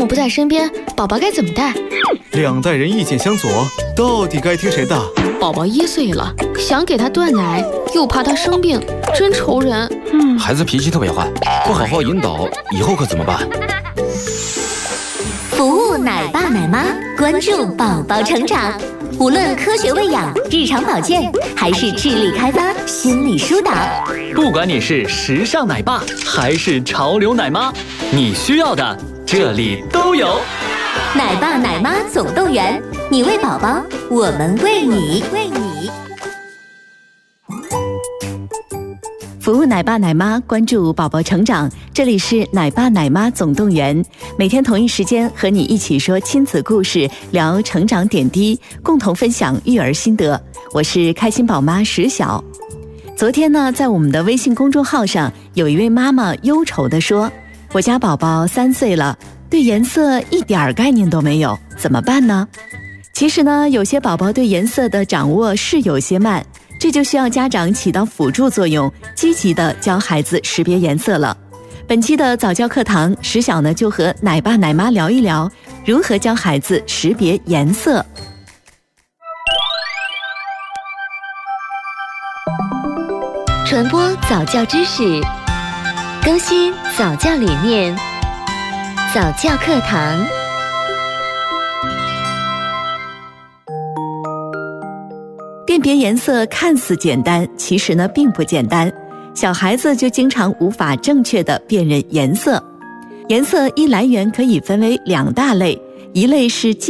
母不在身边，宝宝该怎么带？ 两代人意见相左，到底该听谁的？ 宝宝1岁了，想给他断奶，又怕他生病，真愁人。 孩子脾气特别坏，不好好引导，以后可怎么办？ 服务奶爸奶妈，关注宝宝成长。无论科学喂养、日常保健，还是智力开发、心理疏导， 不管你是时尚奶爸还是潮流奶妈，你需要的这里都有。 奶爸奶妈总动员，你喂宝宝，我们喂你。 服务奶爸奶妈，关注宝宝成长，这里是奶爸奶妈总动员，每天同一时间和你一起说亲子故事，聊成长点滴，共同分享育儿心得。我是开心宝妈石晓。昨天呢，在我们的微信公众号上，有一位妈妈忧愁地说，我家宝宝3岁了，对颜色一点概念都没有，怎么办呢？其实呢，有些宝宝对颜色的掌握是有些慢，这就需要家长起到辅助作用，积极的教孩子识别颜色了。本期的早教课堂，石晓呢就和奶爸奶妈聊一聊如何教孩子识别颜色。 传播早教知识，更新早教理念，早教课堂。 辨别颜色看似简单，其实呢并不简单。小孩子就经常无法正确的辨认颜色。颜色一来源可以分为2大类，一类是